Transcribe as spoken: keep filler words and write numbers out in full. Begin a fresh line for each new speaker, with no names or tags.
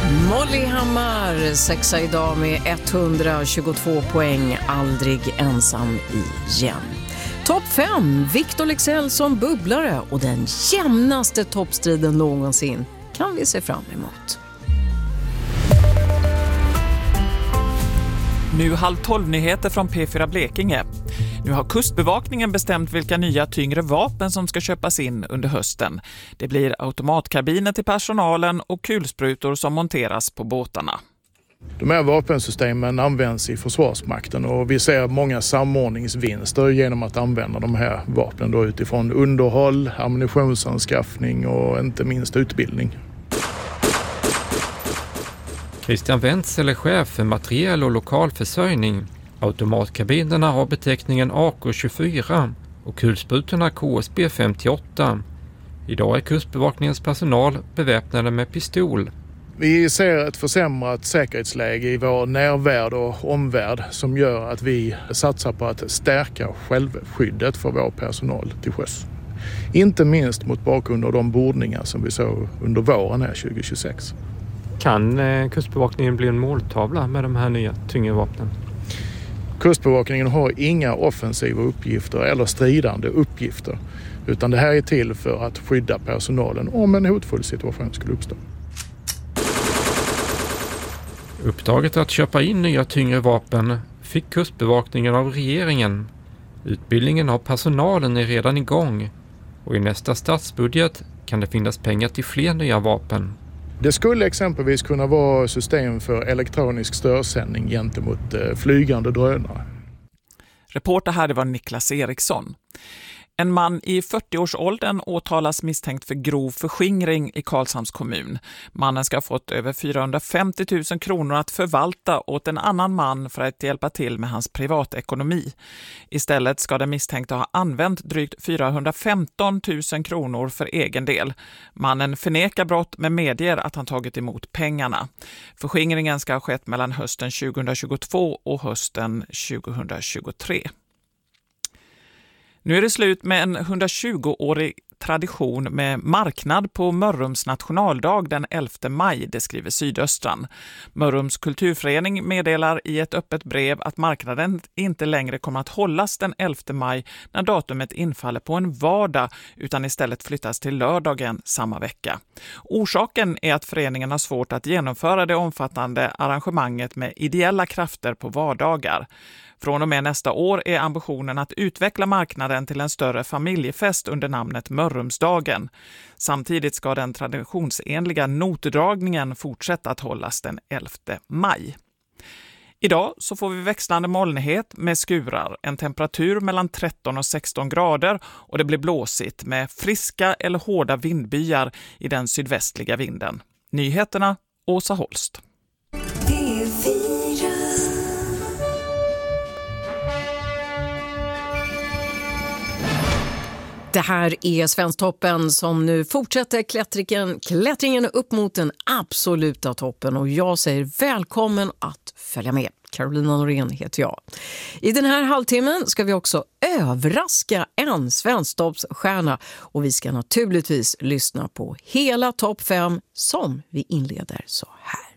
Molly Hammar, sexa idag med etthundratjugotvå poäng, aldrig ensam igen. Topp fem, Victor Leksell som bubblare och den jämnaste toppstriden någonsin kan vi se fram emot.
Nu halv tolv nyheter från P fyra Blekinge. Nu har Kustbevakningen bestämt vilka nya tyngre vapen som ska köpas in under hösten. Det blir automatkarbiner till personalen och kulsprutor som monteras på båtarna.
De här vapensystemen används i Försvarsmakten och vi ser många samordningsvinster genom att använda de här vapnen då utifrån underhåll, ammunitionsanskaffning och inte minst utbildning.
Christian Wenzel är chef för materiell- och lokalförsörjning. Automatkabinerna har beteckningen A K tjugofyra och kulsprutorna K S B femtioåtta. Idag är Kustbevakningens personal beväpnade med pistol.
Vi ser ett försämrat säkerhetsläge i vår närvärld och omvärld som gör att vi satsar på att stärka självskyddet för vår personal till sjöss. Inte minst mot bakgrund av de bordningar som vi såg under våren här tjugohundratjugosex.
Kan eh, Kustbevakningen bli en måltavla med de här nya tyngre vapnen?
Kustbevakningen har inga offensiva uppgifter eller stridande uppgifter, utan det här är till för att skydda personalen om en hotfull situation skulle uppstå.
Uppdraget att köpa in nya tyngre vapen fick Kustbevakningen av regeringen. Utbildningen av personalen är redan igång och i nästa statsbudget kan det finnas pengar till fler nya vapen.
Det skulle exempelvis kunna vara system för elektronisk störsändning gentemot flygande drönare.
Reporter här, det var Niklas Eriksson. En man i fyrtioårsåldern åtalas misstänkt för grov förskingring i Karlshamns kommun. Mannen ska ha fått över fyrahundrafemtio tusen kronor att förvalta åt en annan man för att hjälpa till med hans privatekonomi. Istället ska den misstänkta ha använt drygt fyrahundrafemton tusen kronor för egen del. Mannen förnekar brott men medger att han tagit emot pengarna. Förskingringen ska ha skett mellan hösten tjugohundratjugotvå och hösten tjugohundratjugotre. Nu är det slut med en hundratjugoårig tradition med marknad på Mörrums nationaldag den elfte maj, det skriver Sydöstran. Mörrums kulturförening meddelar i ett öppet brev att marknaden inte längre kommer att hållas den elfte maj när datumet infaller på en vardag utan istället flyttas till lördagen samma vecka. Orsaken är att föreningen har svårt att genomföra det omfattande arrangemanget med ideella krafter på vardagar. Från och med nästa år är ambitionen att utveckla marknaden till en större familjefest under namnet Mörrumsdagen. Samtidigt ska den traditionsenliga notdragningen fortsätta att hållas den elfte maj. Idag så får vi växlande molnighet med skurar, en temperatur mellan tretton och sexton grader och det blir blåsigt med friska eller hårda vindbyar i den sydvästliga vinden. Nyheterna, Åsa Holst.
Det här är Svensktoppen som nu fortsätter klättringen, klättringen upp mot den absoluta toppen och jag säger välkommen att följa med. Carolina Norén heter jag. I den här halvtimmen ska vi också överraska en Svensktoppsstjärna och vi ska naturligtvis lyssna på hela topp fem som vi inleder så här.